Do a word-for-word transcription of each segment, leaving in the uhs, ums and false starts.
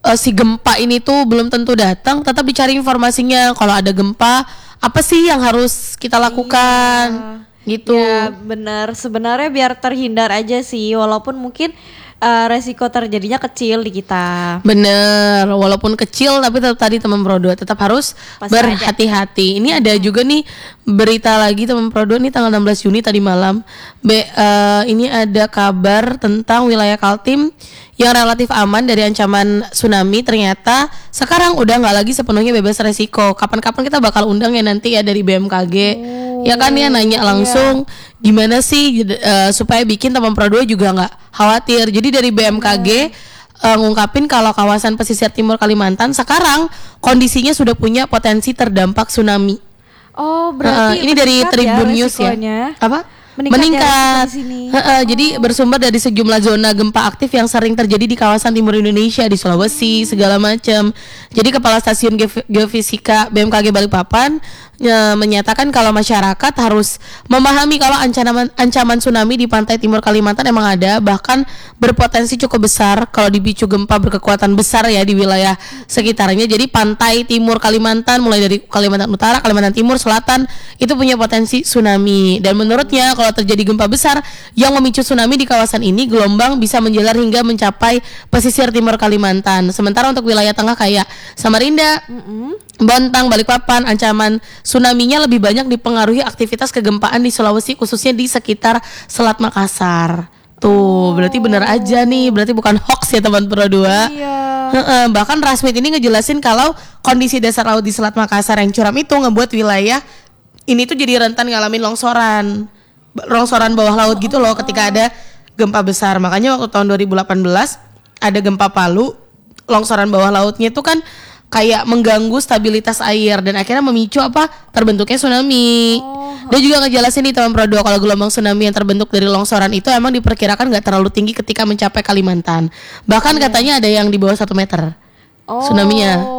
uh, si gempa ini tuh belum tentu datang, tetap dicari informasinya. Kalau ada gempa, apa sih yang harus kita lakukan? Iya. Gitu. Ya benar, sebenarnya biar terhindar aja sih, walaupun mungkin uh, resiko terjadinya kecil di kita. Bener, walaupun kecil tapi tetap tadi teman Pro dua tetap harus Pas berhati-hati. Ini ada juga nih berita lagi teman Pro dua nih tanggal enam belas Juni tadi malam. Be, uh, ini ada kabar tentang wilayah Kaltim yang relatif aman dari ancaman tsunami ternyata sekarang udah nggak lagi sepenuhnya bebas resiko. Kapan-kapan kita bakal undang ya nanti ya dari B M K G. Oh, ya kan ya nanya langsung iya. Gimana sih uh, supaya bikin teman Pro dua juga nggak khawatir. Jadi dari B M K G uh, ngungkapin kalau kawasan pesisir timur Kalimantan sekarang kondisinya sudah punya potensi terdampak tsunami. Oh, berarti uh, ini dari Tribun ya News ya. Apa? Meningkat, meningkat. Ya, di uh, uh, oh. Jadi bersumber dari sejumlah zona gempa aktif yang sering terjadi di kawasan timur Indonesia, di Sulawesi segala macam. Jadi Kepala Stasiun Ge- Geofisika B M K G Balikpapan uh, menyatakan kalau masyarakat harus memahami kalau ancaman ancaman tsunami di pantai timur Kalimantan emang ada, bahkan berpotensi cukup besar kalau dipicu gempa berkekuatan besar ya di wilayah sekitarnya. Jadi pantai timur Kalimantan mulai dari Kalimantan Utara, Kalimantan Timur, Selatan itu punya potensi tsunami. Dan menurutnya kalau terjadi gempa besar yang memicu tsunami di kawasan ini, gelombang bisa menjalar hingga mencapai pesisir timur Kalimantan. Sementara untuk wilayah tengah kayak Samarinda, mm-hmm. Bontang, Balikpapan, ancaman tsunami-nya lebih banyak dipengaruhi aktivitas kegempaan di Sulawesi, khususnya di sekitar Selat Makassar. Tuh, berarti bener aja nih, berarti bukan hoax ya teman Pro dua. Iya. Bahkan Rasmit ini ngejelasin kalau kondisi dasar laut di Selat Makassar yang curam itu ngebuat wilayah ini tuh jadi rentan ngalamin longsoran. Longsoran bawah laut gitu loh ketika ada gempa besar. Makanya waktu tahun dua ribu delapan belas ada gempa Palu, longsoran bawah lautnya itu kan kayak mengganggu stabilitas air dan akhirnya memicu apa? Terbentuknya tsunami. Oh. Dia juga ngejelasin nih teman Pro dua kalau gelombang tsunami yang terbentuk dari longsoran itu emang diperkirakan nggak terlalu tinggi ketika mencapai Kalimantan. Bahkan oh. katanya ada yang di bawah satu meter oh. tsunami-nya.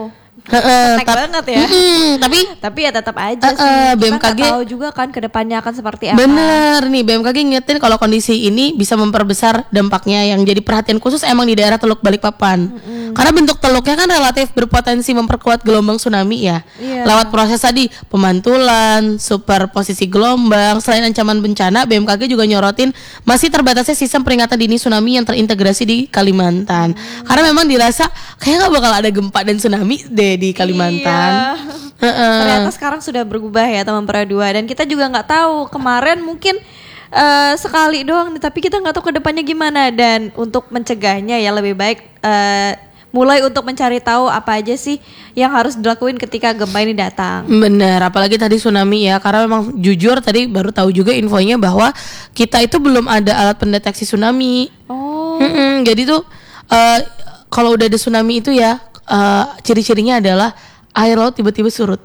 Heeh, tap- banget ya. Mm, tapi tapi ya tetap aja uh, sih. Uh, B M K G kita tahu juga kan kedepannya akan seperti apa. Bener nih, B M K G ngingetin kalau kondisi ini bisa memperbesar dampaknya. Yang jadi perhatian khusus emang di daerah Teluk Balikpapan. Mm-hmm. Karena bentuk teluknya kan relatif berpotensi memperkuat gelombang tsunami ya. Yeah. Lewat proses tadi pemantulan, superposisi gelombang. Selain ancaman bencana, B M K G juga nyorotin masih terbatasnya sistem peringatan dini tsunami yang terintegrasi di Kalimantan. Mm. Karena memang dirasa kayaknya nggak bakal ada gempa dan tsunami deh di Kalimantan. Iya. Ternyata sekarang sudah berubah ya teman Pro dua, dan kita juga nggak tahu kemarin mungkin uh, sekali doang nih, tapi kita nggak tahu kedepannya gimana. Dan untuk mencegahnya ya lebih baik uh, mulai untuk mencari tahu apa aja sih yang harus dilakuin ketika gempa ini datang. Bener, apalagi tadi tsunami ya, karena memang jujur tadi baru tahu juga infonya bahwa kita itu belum ada alat pendeteksi tsunami. Oh. Mm-mm, jadi tuh uh, kalau udah ada tsunami itu ya uh, ciri-cirinya adalah air laut tiba-tiba surut.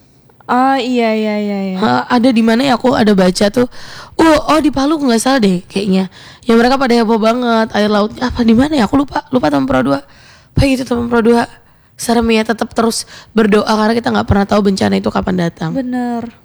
Oh iya iya iya. iya. Uh, ada di mana ya aku ada baca tuh. Oh oh di Palu nggak salah deh kayaknya. Yang mereka pada heboh banget air laut apa di mana ya? Aku lupa lupa teman Pro dua. Apa gitu teman Pro dua. Serem ya, tetap terus berdoa karena kita nggak pernah tahu bencana itu kapan datang. Bener.